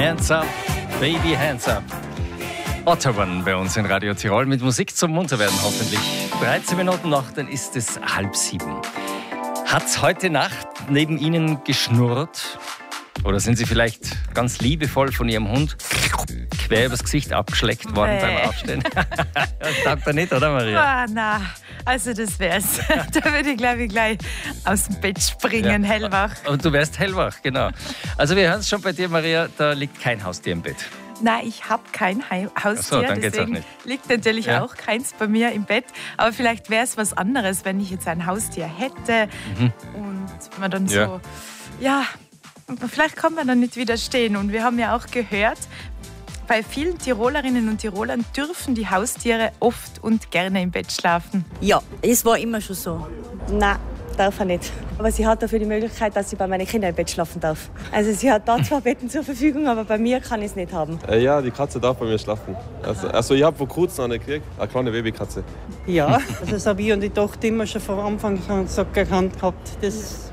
Hands up, baby, hands up. Ottawan bei uns in Radio Tirol mit Musik zum Munterwerden hoffentlich. 13 Minuten noch, dann ist es 6:30. Hat's heute Nacht neben Ihnen geschnurrt? Oder sind Sie vielleicht ganz liebevoll von Ihrem Hund quer übers Gesicht abgeschleckt worden beim Aufstehen? Das taugt er nicht, oder Maria? Nein, also das wär's. Da würde ich, glaube ich, gleich aus dem Bett springen, hellwach. Und du wärst hellwach, genau. Also wir hören es schon bei dir, Maria, da liegt kein Haustier im Bett. Nein, ich habe kein Haustier, Ach so, dann geht's auch deswegen nicht. liegt natürlich auch keins bei mir im Bett. Aber vielleicht wäre es was anderes, wenn ich jetzt ein Haustier hätte und man dann so, vielleicht kann man dann nicht widerstehen. Und wir haben ja auch gehört, bei vielen Tirolerinnen und Tirolern dürfen die Haustiere oft und gerne im Bett schlafen. Ja, es war immer schon so. Nein, darf er nicht. Aber sie hat dafür die Möglichkeit, dass sie bei meinen Kindern im Bett schlafen darf. Also sie hat da 2 Betten zur Verfügung, aber bei mir kann ich es nicht haben. Ja, die Katze darf bei mir schlafen. Also ich habe vor kurzem eine gekriegt, eine kleine Babykatze. Ja, das habe ich und die Tochter immer schon von Anfang an so gekannt gehabt. Das